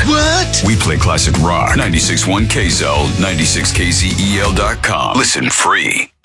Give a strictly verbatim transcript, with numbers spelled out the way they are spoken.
What? We play classic rock. ninety-six point one K Z L, ninety-six K Z E L dot com. Listen free.